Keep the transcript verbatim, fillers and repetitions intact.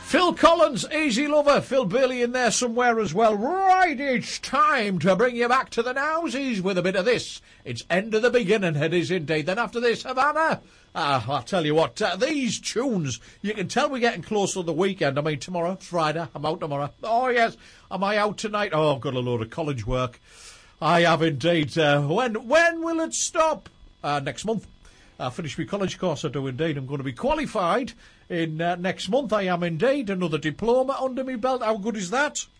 Phil Collins, Easy Lover, Phil Bailey in there somewhere as well. Right, it's time to bring you back to the nowsies with a bit of this. It's end of the beginning, it is indeed. Then after this, Havana. Ah, I'll tell you what, uh, these tunes, you can tell we're getting close to the weekend. I mean, tomorrow, Friday, I'm out tomorrow. Oh, yes, am I out tonight? Oh, I've got a load of college work. I have indeed. Uh, when when will it stop? Uh, next month. I finished my college course, I do indeed. I'm going to be qualified in uh, next month. I am indeed. Another diploma under my belt. How good is that?